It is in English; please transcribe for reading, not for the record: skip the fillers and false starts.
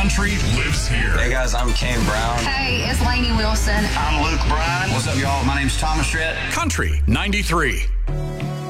country lives here. Hey guys, I'm Kane Brown. Hey, it's Lainey Wilson. I'm Luke Bryan. What's up, y'all? My name's Thomas Rhett. Country 93.